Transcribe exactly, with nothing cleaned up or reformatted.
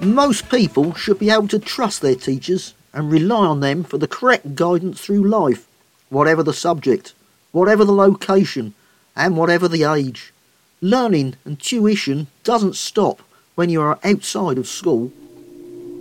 Most people should be able to trust their teachers and rely on them for the correct guidance through life, whatever the subject, whatever the location, and whatever the age. Learning and tuition doesn't stop when you are outside of school.